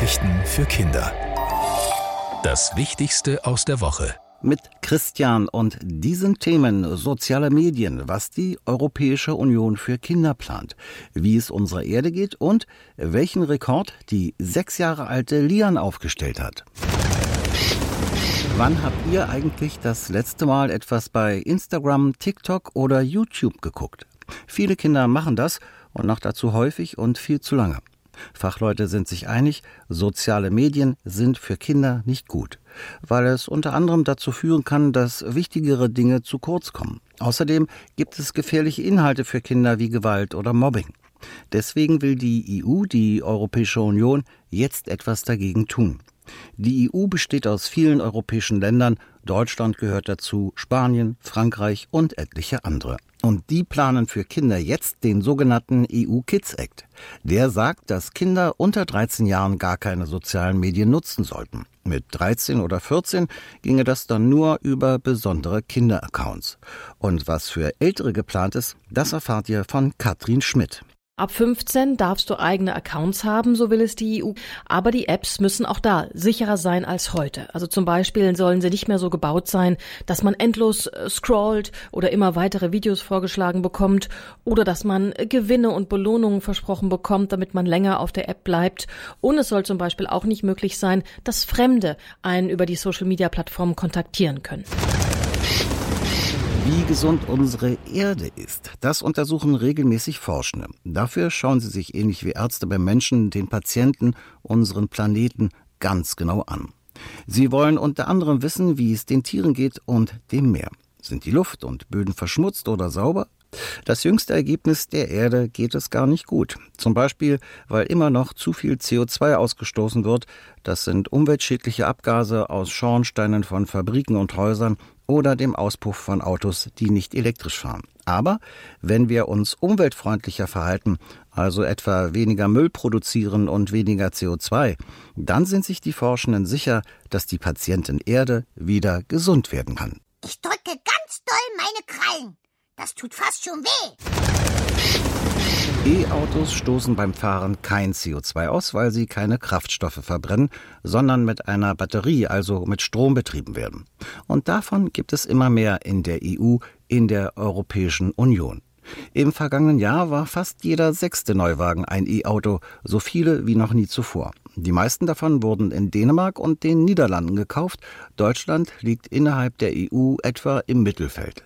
Nachrichten für Kinder. Das Wichtigste aus der Woche. Mit Christian und diesen Themen soziale Medien, was die Europäische Union für Kinder plant, wie es unserer Erde geht und welchen Rekord die 6 Jahre alte Lian aufgestellt hat. Wann habt ihr eigentlich das letzte Mal etwas bei Instagram, TikTok oder YouTube geguckt? Viele Kinder machen das und noch dazu häufig und viel zu lange. Fachleute sind sich einig, soziale Medien sind für Kinder nicht gut, weil es unter anderem dazu führen kann, dass wichtigere Dinge zu kurz kommen. Außerdem gibt es gefährliche Inhalte für Kinder wie Gewalt oder Mobbing. Deswegen will die EU, die Europäische Union, jetzt etwas dagegen tun. Die EU besteht aus vielen europäischen Ländern, Deutschland gehört dazu, Spanien, Frankreich und etliche andere. Und die planen für Kinder jetzt den sogenannten EU Kids Act. Der sagt, dass Kinder unter 13 Jahren gar keine sozialen Medien nutzen sollten. Mit 13 oder 14 ginge das dann nur über besondere Kinderaccounts. Und was für Ältere geplant ist, das erfahrt ihr von Katrin Schmidt. Ab 15 darfst du eigene Accounts haben, so will es die EU. Aber die Apps müssen auch da sicherer sein als heute. Also zum Beispiel sollen sie nicht mehr so gebaut sein, dass man endlos scrollt oder immer weitere Videos vorgeschlagen bekommt oder dass man Gewinne und Belohnungen versprochen bekommt, damit man länger auf der App bleibt. Und es soll zum Beispiel auch nicht möglich sein, dass Fremde einen über die Social-Media-Plattformen kontaktieren können. Wie gesund unsere Erde ist, das untersuchen regelmäßig Forschende. Dafür schauen sie sich ähnlich wie Ärzte beim Menschen, den Patienten, unseren Planeten ganz genau an. Sie wollen unter anderem wissen, wie es den Tieren geht und dem Meer. Sind die Luft und Böden verschmutzt oder sauber? Das jüngste Ergebnis: der Erde geht es gar nicht gut. Zum Beispiel, weil immer noch zu viel CO2 ausgestoßen wird. Das sind umweltschädliche Abgase aus Schornsteinen von Fabriken und Häusern oder dem Auspuff von Autos, die nicht elektrisch fahren. Aber wenn wir uns umweltfreundlicher verhalten, also etwa weniger Müll produzieren und weniger CO2, dann sind sich die Forschenden sicher, dass die Patientin Erde wieder gesund werden kann. Ich drücke ganz doll meine Krallen. Das tut fast schon weh. E-Autos stoßen beim Fahren kein CO2 aus, weil sie keine Kraftstoffe verbrennen, sondern mit einer Batterie, also mit Strom betrieben werden. Und davon gibt es immer mehr in der EU, in der Europäischen Union. Im vergangenen Jahr war fast jeder 6. Neuwagen ein E-Auto, so viele wie noch nie zuvor. Die meisten davon wurden in Dänemark und den Niederlanden gekauft. Deutschland liegt innerhalb der EU etwa im Mittelfeld.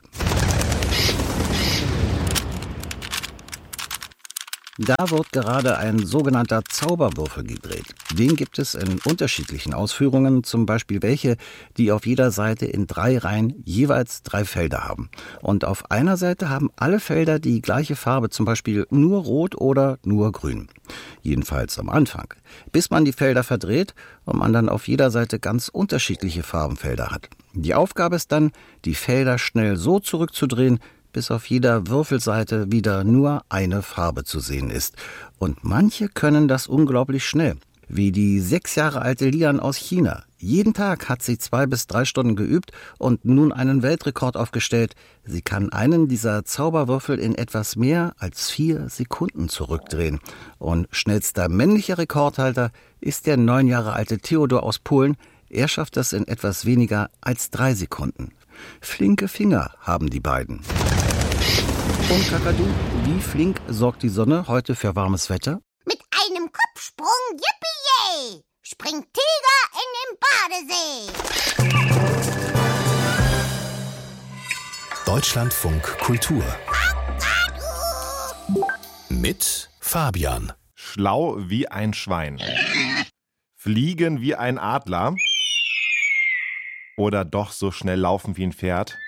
Da wird gerade ein sogenannter Zauberwürfel gedreht. Den gibt es in unterschiedlichen Ausführungen, zum Beispiel welche, die auf jeder Seite in 3 Reihen jeweils 3 Felder haben. Und auf einer Seite haben alle Felder die gleiche Farbe, zum Beispiel nur rot oder nur grün. Jedenfalls am Anfang. Bis man die Felder verdreht und man dann auf jeder Seite ganz unterschiedliche Farbenfelder hat. Die Aufgabe ist dann, die Felder schnell so zurückzudrehen, bis auf jeder Würfelseite wieder nur eine Farbe zu sehen ist. Und manche können das unglaublich schnell, wie die 6 Jahre alte Lian aus China. Jeden Tag hat sie 2 bis 3 Stunden geübt und nun einen Weltrekord aufgestellt. Sie kann einen dieser Zauberwürfel in etwas mehr als 4 Sekunden zurückdrehen. Und schnellster männlicher Rekordhalter ist der 9 Jahre alte Theodor aus Polen. Er schafft das in etwas weniger als 3 Sekunden. Flinke Finger haben die beiden. Und Kakadu, wie flink sorgt die Sonne heute für warmes Wetter? Mit einem Kopfsprung, yippie-yay, springt Tiger in den Badesee. Deutschlandfunk Kultur. Mit Fabian. Schlau wie ein Schwein. Fliegen wie ein Adler. Oder doch so schnell laufen wie ein Pferd.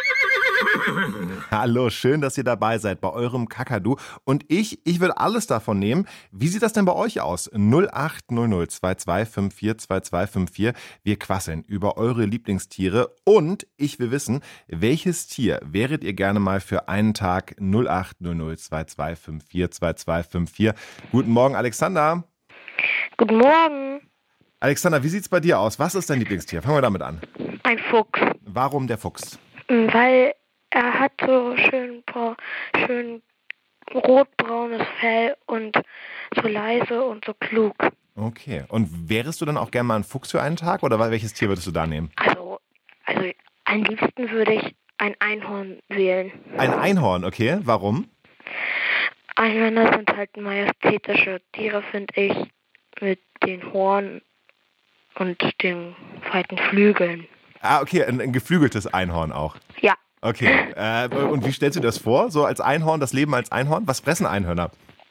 Hallo, schön, dass ihr dabei seid bei eurem Kakadu. Und ich würde alles davon nehmen. Wie sieht das denn bei euch aus? 0800 2254 2254. Wir quasseln über eure Lieblingstiere. Und ich will wissen, welches Tier wäret ihr gerne mal für einen Tag? 0800 2254 2254. Guten Morgen, Alexander. Guten Morgen. Alexander, wie sieht's bei dir aus? Was ist dein Lieblingstier? Fangen wir damit an. Ein Fuchs. Warum der Fuchs? Weil er hat so schön rotbraunes Fell und so leise und so klug. Okay. Und wärest du dann auch gerne mal ein Fuchs für einen Tag oder welches Tier würdest du da nehmen? Also am liebsten würde ich ein Einhorn wählen. Ein Einhorn, okay. Warum? Einhörner sind halt majestätische Tiere, finde ich, mit den Horn und den weiten Flügeln. Ah, okay, ein geflügeltes Einhorn auch. Ja, Okay. Und wie stellst du dir das vor? So als Einhorn, das Leben als Einhorn? Was fressen Einhörner?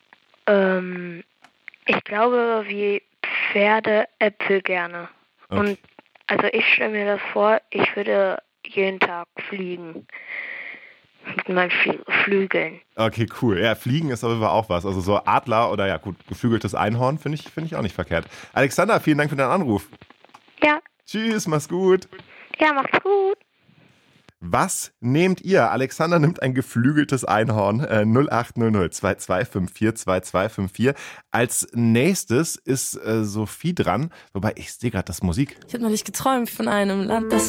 ich glaube, wie Pferde Äpfel gerne. Okay. Und also ich stelle mir das vor, ich würde jeden Tag fliegen. Mit meinen Flügeln. Okay, cool. Ja, Fliegen ist aber auch was. Also so Adler oder ja gut, geflügeltes Einhorn finde ich auch nicht verkehrt. Alexander, vielen Dank für deinen Anruf. Ja, Tschüss, mach's gut. ja, macht's gut. Was nehmt ihr? Alexander nimmt ein geflügeltes Einhorn. 0800 2254 2254. Als nächstes ist Sophie dran. Wobei, ich sehe gerade das Musik. Ich habe noch nicht geträumt von einem Land, das